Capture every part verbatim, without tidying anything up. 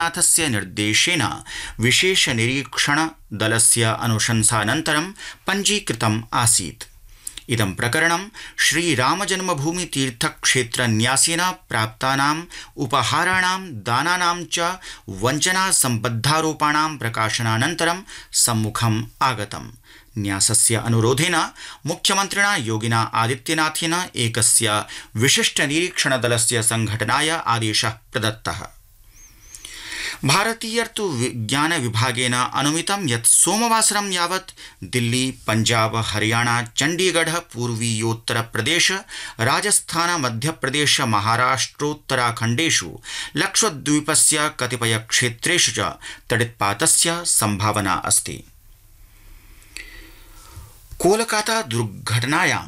नाथस्य निर्देशेन विशेष निरीक्षण दलस्य अनुशंसानन्तरं पञ्जीकृतम् आसीत्। इदं प्रकरणं श्रीरामजन्मभूमि तीर्थक्षेत्रन्यासेन प्राप्तानाम् उपहाराणां दानानां च वञ्चना सम्बद्धारोपाणां प्रकाशनानन्तरं सम्मुखम् आगतम्। न्यासस्य अनुरोधेन मुख्यमन्त्रिणा योगिना आदित्यनाथेन एकस्य विशिष्ट निरीक्षणदलस्य संघटनाय आदेशः प्रदत्तः। भारतीय ऋतुविज्ञान विभागेन अनुमितं यत् सोमवासरं यावत् दिल्ली, पंजाब, हरियाणा, चण्डीगढ़, पूर्वीयोत्तरप्रदेश, राजस्थान, मध्यप्रदेश, महाराष्ट्रोत्तराखण्डेषु लक्षद्वीपस्य कतिपय क्षेत्रेषु च तडित्पातस्य संभावना अस्ति। कोलकाता दुर्घटनायां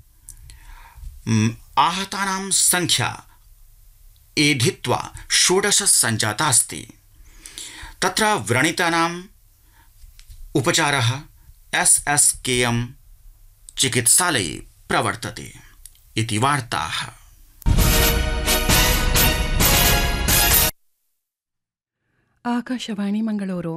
आहतानां संख्या एधित्वा षोडश संजाता अस्ति। तत्र व्रणितानाम् उपचारः एस एस के एम चिकित्सालये प्रवर्तते इति वार्ताः। ಆಕಾಶವಾಣಿ ಮಂಗಳೂರು.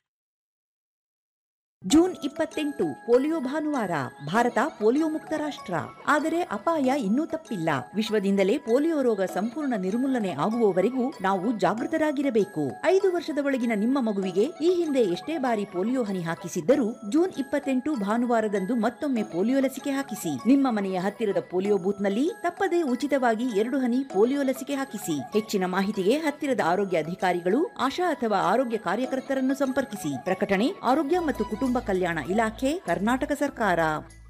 ಜೂನ್ ಇಪ್ಪತ್ತೆಂಟು ಪೋಲಿಯೋ ಭಾನುವಾರ. ಭಾರತ ಪೋಲಿಯೋ ಮುಕ್ತ ರಾಷ್ಟ್ರ. ಆದರೆ ಅಪಾಯ ಇನ್ನೂ ತಪ್ಪಿಲ್ಲ. ವಿಶ್ವದಿಂದಲೇ ಪೋಲಿಯೋ ರೋಗ ಸಂಪೂರ್ಣ ನಿರ್ಮೂಲನೆ ಆಗುವವರೆಗೂ ನಾವು ಜಾಗೃತರಾಗಿರಬೇಕು. ಐದು ವರ್ಷದ ಒಳಗಿನ ನಿಮ್ಮ ಮಗುವಿಗೆ ಈ ಹಿಂದೆ ಎಷ್ಟೇ ಬಾರಿ ಪೋಲಿಯೋ ಹನಿ ಹಾಕಿಸಿದ್ದರೂ ಜೂನ್ ಇಪ್ಪತ್ತೆಂಟು ಭಾನುವಾರದಂದು ಮತ್ತೊಮ್ಮೆ ಪೋಲಿಯೋ ಲಸಿಕೆ ಹಾಕಿಸಿ. ನಿಮ್ಮ ಮನೆಯ ಹತ್ತಿರದ ಪೋಲಿಯೋ ಬೂತ್ನಲ್ಲಿ ತಪ್ಪದೇ ಉಚಿತವಾಗಿ ಎರಡು ಹನಿ ಪೋಲಿಯೋ ಲಸಿಕೆ ಹಾಕಿಸಿ. ಹೆಚ್ಚಿನ ಮಾಹಿತಿಗೆ ಹತ್ತಿರದ ಆರೋಗ್ಯ ಅಧಿಕಾರಿಗಳು, ಆಶಾ ಅಥವಾ ಆರೋಗ್ಯ ಕಾರ್ಯಕರ್ತರನ್ನು ಸಂಪರ್ಕಿಸಿ. ಪ್ರಕಟಣೆ ಆರೋಗ್ಯ ಮತ್ತು ಕುಟುಂಬ ಕಲ್ಯಾಣ ಇಲಾಖೆ, ಕರ್ನಾಟಕ ಸರ್ಕಾರ.